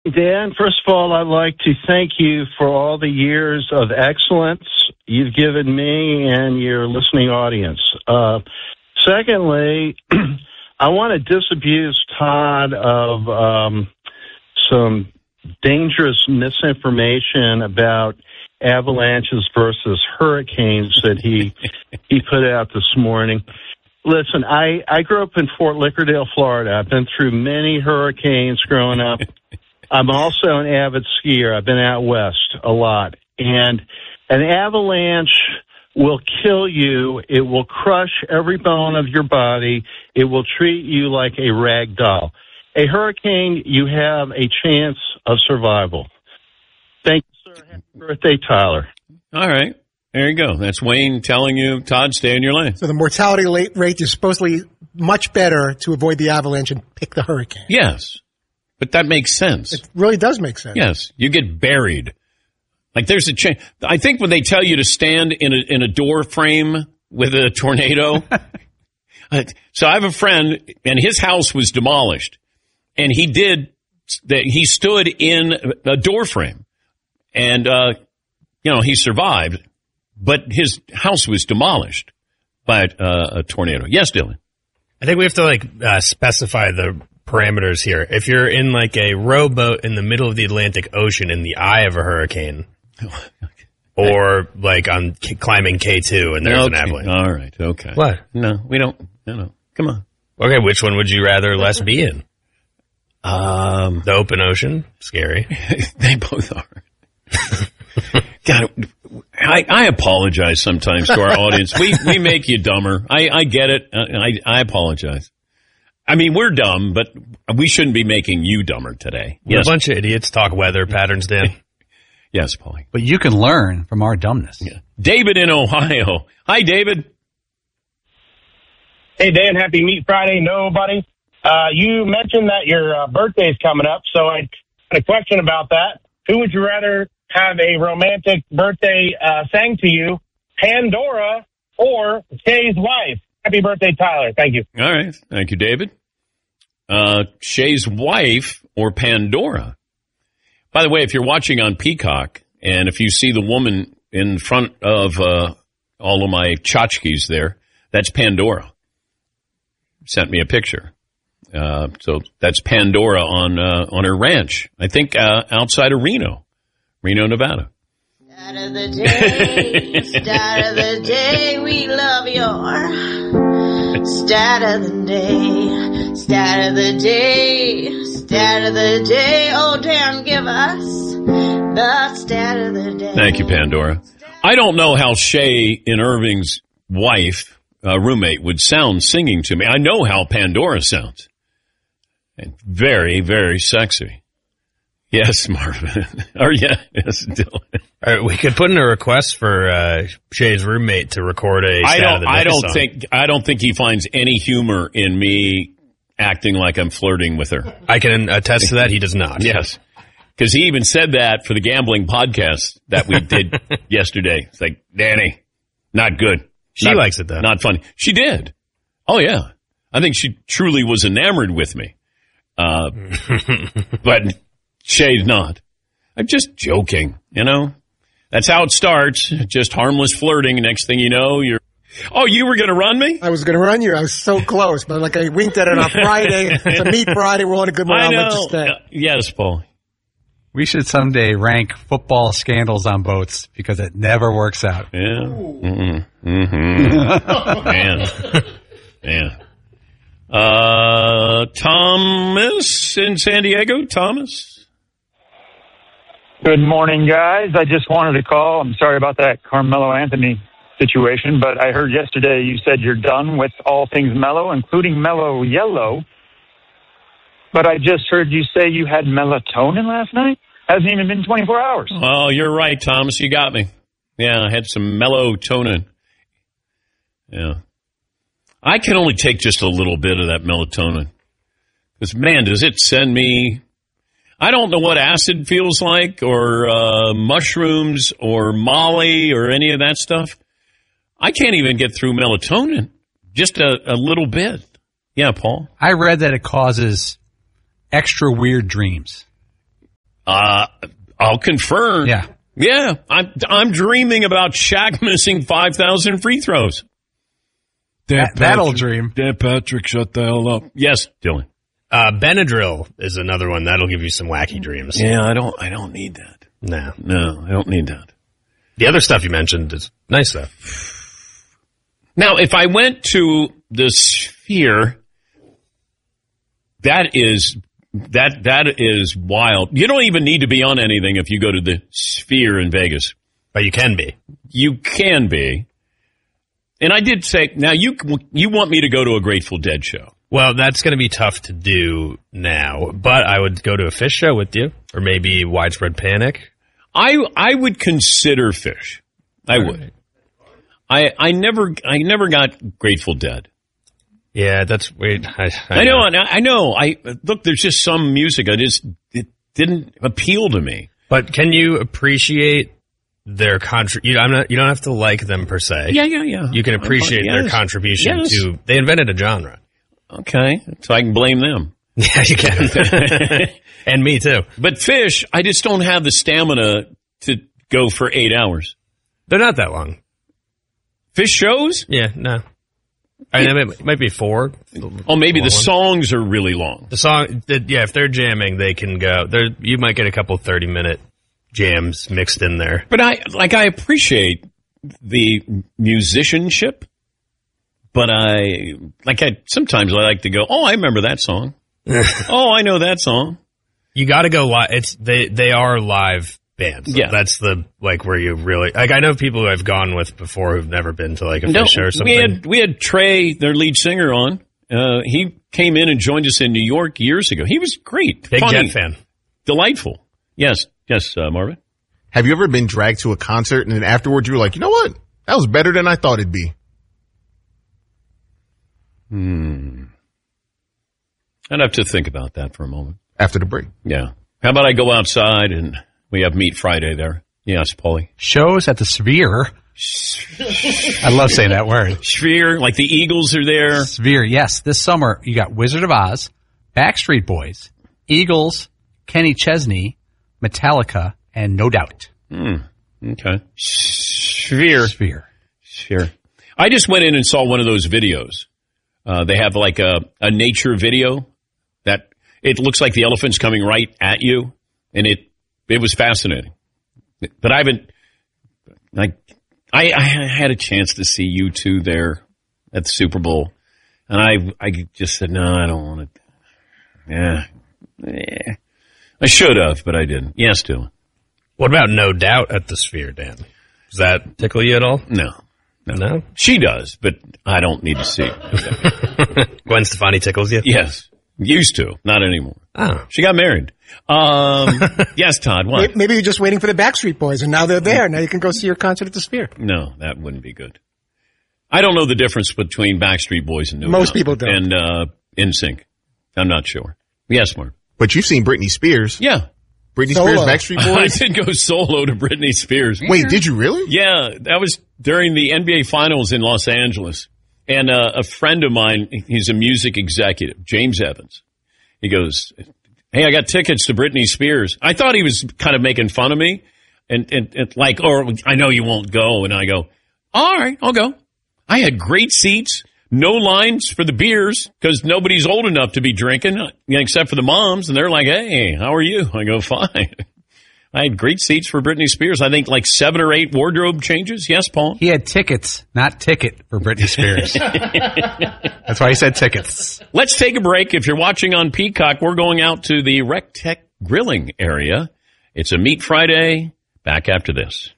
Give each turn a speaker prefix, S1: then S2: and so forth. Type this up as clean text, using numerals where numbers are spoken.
S1: Dan, first of all, I'd like to thank you for all the years of excellence you've given me and your listening audience. Secondly, I want to disabuse Todd of some dangerous misinformation about avalanches versus hurricanes that he put out this morning. Listen, I grew up in Fort Lickerdale, Florida. I've been through many hurricanes growing up. I'm also an avid skier. I've been out west a lot. And an avalanche will kill you. It will crush every bone of your body. It will treat you like a rag doll. A hurricane, you have a chance of survival. Thank you, sir. Happy birthday, Tyler.
S2: All right. There you go. That's Wayne telling you, Todd, stay in your lane.
S3: So the mortality rate is supposedly much better to avoid the avalanche and pick the hurricane.
S2: Yes. But that makes sense.
S3: It really does make sense.
S2: Yes. You get buried. Like there's a chance. I think when they tell you to stand in a door frame with a tornado. So I have a friend and his house was demolished and he stood in a door frame and, he survived, but his house was demolished by a tornado. Yes, Dylan.
S4: I think we have to specify the parameters here. If you're in like a rowboat in the middle of the Atlantic Ocean in the eye of a hurricane, or like on climbing K2 and there's an avalanche.
S2: All right. Okay.
S4: What?
S2: No, we don't. No. Come on.
S4: Okay. Which one would you rather less be in? The open ocean. Scary.
S2: They both are. God, I apologize sometimes to our audience. We make you dumber. I get it. I apologize. I mean, we're dumb, but we shouldn't be making you dumber today.
S4: We're a bunch of idiots. Talk weather patterns, Dan.
S2: Yes, Paulie.
S5: But you can learn from our dumbness.
S2: Yeah. David in Ohio. Hi, David.
S6: Hey, Dan. Happy Meat Friday. No, buddy. You mentioned that your birthday's coming up, so I had a question about that. Who would you rather have a romantic birthday sang to you, Pandora or Shay's wife? Happy birthday, Tyler. Thank you.
S2: All right. Thank you, David. Shay's wife or Pandora. By the way, if you're watching on Peacock and if you see the woman in front of all of my tchotchkes there, that's Pandora. Sent me a picture. So that's Pandora on her ranch, I think outside of Reno, Nevada.
S7: Start of the day, we love your start of the day, start of the day, start of the day. Oh, damn, give us the start of the day.
S2: Thank you, Pandora. I don't know how Shay in Irving's wife, roommate, would sound singing to me. I know how Pandora sounds. And very, very sexy. Yes, Marvin. Yes, Dylan.
S4: All right, we could put in a request for Shay's roommate to record a
S2: I don't think he finds any humor in me acting like I'm flirting with her.
S4: I can attest to that. He does not.
S2: Yes. Because he even said that for the gambling podcast that we did yesterday. It's like, Danny, not good.
S4: She likes it, though.
S2: Not funny. She did. Oh, yeah. I think she truly was enamored with me. But Shay's not. I'm just joking, That's how it starts. Just harmless flirting. Next thing you know, you were going to run me?
S3: I was going to run you. I was so close. But I winked at it on Friday. It's a Meat Friday. We're on a good one. I'll let you stay.
S2: Yes, Paul.
S5: We should someday rank football scandals on boats because it never works out.
S2: Yeah. Man. Thomas in San Diego. Thomas.
S8: Good morning, guys. I just wanted to call. I'm sorry about that Carmelo Anthony situation, but I heard yesterday you said you're done with all things Mellow, including Mellow Yellow. But I just heard you say you had melatonin last night. Hasn't even been 24 hours.
S2: Oh, you're right, Thomas. You got me. Yeah, I had some melatonin. Yeah. I can only take just a little bit of that melatonin. Because, man, does it send me... I don't know what acid feels like or mushrooms or Molly or any of that stuff. I can't even get through melatonin. Just a little bit. Yeah, Paul?
S5: I read that it causes extra weird dreams.
S2: I'll confirm. Yeah. I'm dreaming about Shaq missing 5,000 free throws.
S5: That old dream.
S9: Dan Patrick, shut the hell up.
S2: Yes, Dylan.
S4: Benadryl is another one that'll give you some wacky dreams.
S2: Yeah, I don't need that.
S4: No,
S2: I don't need that.
S4: The other stuff you mentioned is nice though.
S2: Now, if I went to the Sphere, that is wild. You don't even need to be on anything if you go to the Sphere in Vegas.
S4: But you can be.
S2: You can be. And I did say, now you want me to go to a Grateful Dead show.
S4: Well, that's going to be tough to do now, but I would go to a Fish show with you, or maybe Widespread Panic.
S2: I would consider Fish. I would. I never got Grateful Dead.
S4: Yeah, that's weird.
S2: I know. Look, there's just some music. It didn't appeal to me.
S4: But can you appreciate their you don't have to like them per se.
S2: Yeah.
S4: You can appreciate their contribution to. They invented a genre.
S2: Okay, so I can blame them.
S4: Yeah, you can. And me too.
S2: But Fish, I just don't have the stamina to go for 8 hours.
S4: They're not that long.
S2: Fish shows?
S4: Yeah, no. I mean, it might be 4.
S2: Oh, maybe the songs are really long.
S4: The song, if they're jamming, they can go. You might get a couple 30-minute jams mixed in there.
S2: But I appreciate the musicianship, but sometimes I like to go, oh, I remember that song. Oh, I know that song.
S4: You got to go live. They are live bands.
S2: Yeah.
S4: That's where you really, I know people who I've gone with before who've never been to a Fish show or something.
S2: We had Trey, their lead singer, on. He came in and joined us in New York years ago. He was great.
S4: Big
S2: funny,
S4: Jet fan.
S2: Delightful. Yes, Marvin.
S10: Have you ever been dragged to a concert and then afterwards you were like, you know what? That was better than I thought it'd be.
S2: I'd have to think about that for a moment.
S10: After the break.
S2: Yeah. How about I go outside and we have Meat Friday there? Yes, Paulie.
S5: Shows at the Sphere. I love saying that word.
S2: Sphere, like the Eagles are there.
S5: Sphere, yes. This summer, you got Wizard of Oz, Backstreet Boys, Eagles, Kenny Chesney, Metallica, and No Doubt.
S2: Okay. Sphere. I just went in and saw one of those videos. They have like a nature video that it looks like the elephant's coming right at you, and it was fascinating. But I haven't, I had a chance to see U2 there at the Super Bowl, and I just said, no, I don't want to. Yeah. I should have, but I didn't. Yes, Dylan.
S4: What about No Doubt at the Sphere, Dan? Does that tickle you at all?
S2: No.
S4: No?
S2: She does, but I don't need to see it.
S4: Gwen Stefani tickles you?
S2: Yes. Used to. Not anymore.
S4: Oh.
S2: She got married. Yes, Todd, what?
S3: Maybe you're just waiting for the Backstreet Boys, and now they're there. Now you can go see your concert at the Sphere.
S2: No, that wouldn't be good. I don't know the difference between Backstreet Boys and No
S3: Most
S2: Doubt
S3: people don't.
S2: And NSYNC. I'm not sure. Yes, Mark.
S10: But you've seen Britney Spears.
S2: Yeah.
S10: Britney
S3: Solo.
S10: Spears, Backstreet Boys?
S2: I did go solo to Britney Spears.
S10: Wait, did you really?
S2: Yeah, that was during the NBA Finals in Los Angeles. And a friend of mine, he's a music executive, James Evans. He goes, hey, I got tickets to Britney Spears. I thought he was kind of making fun of me. And like, or I know you won't go. And I go, all right, I'll go. I had great seats. No lines for the beers because nobody's old enough to be drinking except for the moms. And they're like, hey, how are you? I go, fine. I had great seats for Britney Spears. I think like 7 or 8 wardrobe changes. Yes, Paul?
S5: He had tickets, not ticket, for Britney Spears. That's why he said tickets.
S2: Let's take a break. If you're watching on Peacock, we're going out to the Rec Tech Grilling area. It's a Meat Friday. Back after this.